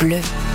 Bleu.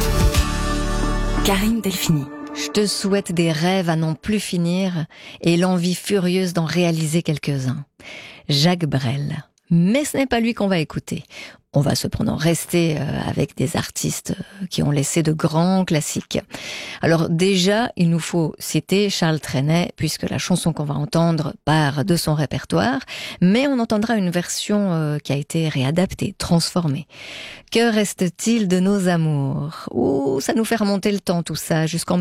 Karine Delphini. Je te souhaite des rêves à n'en plus finir et l'envie furieuse d'en réaliser quelques-uns. Jacques Brel. Mais ce n'est pas lui qu'on va écouter. On va cependant rester avec des artistes qui ont laissé de grands classiques. Alors déjà, il nous faut citer Charles Trenet, puisque la chanson qu'on va entendre part de son répertoire, mais on entendra une version qui a été réadaptée, transformée. Que reste-t-il de nos amours ? Ouh, ça nous fait remonter le temps tout ça, jusqu'en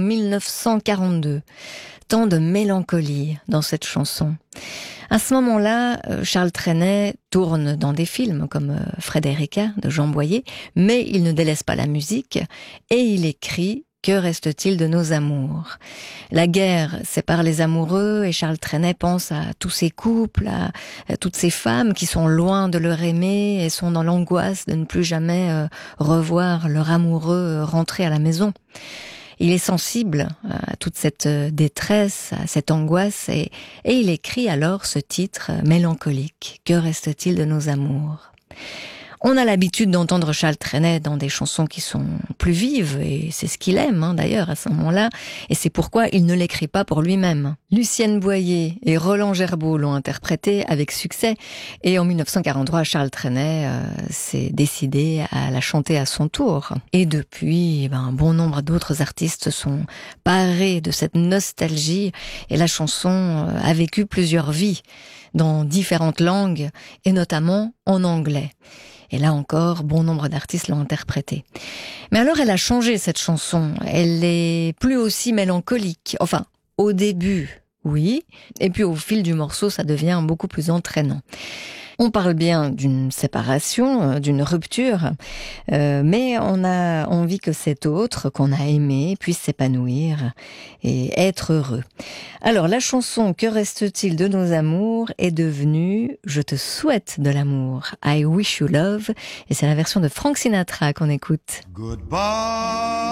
1942. Tant de mélancolie dans cette chanson. À ce moment-là, Charles Trenet tourne dans des films comme Frédérica de Jean Boyer, mais il ne délaisse pas la musique et il écrit « Que reste-t-il de nos amours ?» La guerre sépare les amoureux et Charles Trenet pense à tous ces couples, à toutes ces femmes qui sont loin de leur aimer et sont dans l'angoisse de ne plus jamais revoir leur amoureux rentrer à la maison. Il est sensible à toute cette détresse, à cette angoisse, et il écrit alors ce titre mélancolique. Que reste-t-il de nos amours ? On a l'habitude d'entendre Charles Trenet dans des chansons qui sont plus vives, et c'est ce qu'il aime d'ailleurs à ce moment-là, et c'est pourquoi il ne l'écrit pas pour lui-même. Lucienne Boyer et Roland Gerbaud l'ont interprété avec succès, et en 1943, Charles Trenet s'est décidé à la chanter à son tour. Et depuis, un bon nombre d'autres artistes sont parés de cette nostalgie, et la chanson a vécu plusieurs vies dans différentes langues, et notamment en anglais. Et là encore, bon nombre d'artistes l'ont interprétée. Mais alors elle a changé cette chanson, elle est plus aussi mélancolique. Enfin, au début, oui, et puis au fil du morceau, ça devient beaucoup plus entraînant. On parle bien d'une séparation, d'une rupture, mais on a envie que cet autre qu'on a aimé puisse s'épanouir et être heureux. Alors la chanson « Que reste-t-il de nos amours » est devenue « Je te souhaite de l'amour » « I wish you love » et c'est la version de Frank Sinatra qu'on écoute. Goodbye,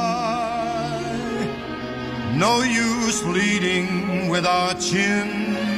no use pleading with our chin